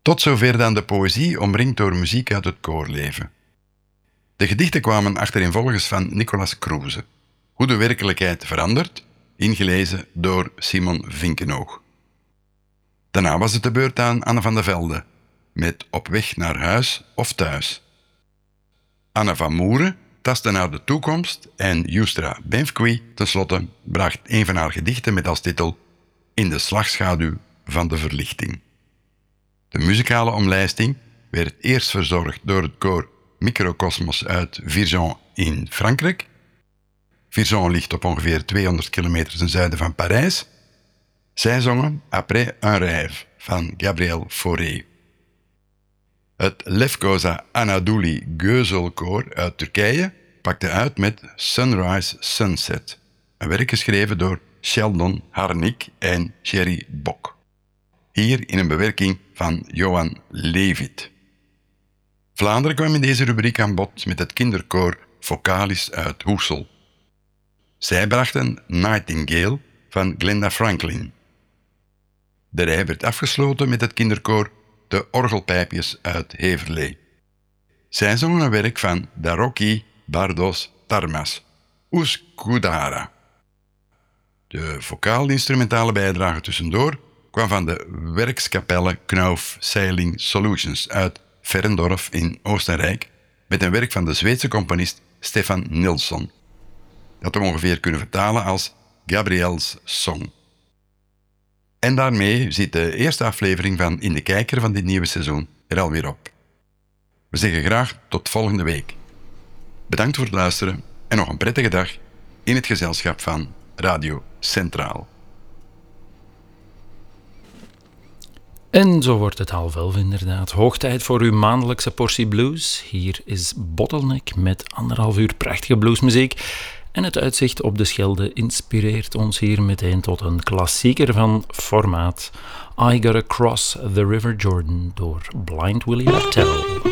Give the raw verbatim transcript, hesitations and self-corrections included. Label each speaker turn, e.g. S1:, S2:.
S1: Tot zover dan de poëzie, omringd door muziek uit het koorleven. De gedichten kwamen achtereenvolgens van Nicolas Kruse. Hoe de werkelijkheid verandert, ingelezen door Simon Vinkenoog. Daarna was het de beurt aan Anne van de Velde, met Op weg naar huis of thuis. Anne van Moeren tastte naar de toekomst en Justra Benfqui tenslotte bracht een van haar gedichten met als titel In de slagschaduw van de verlichting. De muzikale omlijsting werd eerst verzorgd door het koor Microcosmos uit Vierzon in Frankrijk. Vierzon ligt op ongeveer tweehonderd kilometer ten zuiden van Parijs. Zij zongen Après un rêve van Gabriel Fauré. Het Lefkoza Anadolu Gözelkoor uit Turkije pakte uit met Sunrise Sunset, een werk geschreven door Sheldon Harnik en Thierry Bok. Hier in een bewerking van Johan Levit. Vlaanderen kwam in deze rubriek aan bod met het kinderkoor Vocalis uit Hoesel. Zij brachten Nightingale van Glenda Franklin. De rij werd afgesloten met het kinderkoor De Orgelpijpjes uit Heverlee. Zij zongen een werk van Daroki Bardos Tarmas, Uskudara. De vocaal-instrumentale bijdrage tussendoor kwam van de werkskapelle Knauf Sailing Solutions uit Verendorf in Oostenrijk met een werk van de Zweedse componist Stefan Nilsson, dat we ongeveer kunnen vertalen als Gabriels Song. En daarmee zit de eerste aflevering van In de Kijker van dit nieuwe seizoen er alweer op. We zeggen graag tot volgende week. Bedankt voor het luisteren en nog een prettige dag in het gezelschap van Radio Centraal.
S2: En zo wordt het half elf inderdaad. Hoog tijd voor uw maandelijkse portie blues. Hier is Bottleneck met anderhalf uur prachtige bluesmuziek. En het uitzicht op de Schelde inspireert ons hier meteen tot een klassieker van formaat. I Gotta Cross the River Jordan door Blind Willie Martell.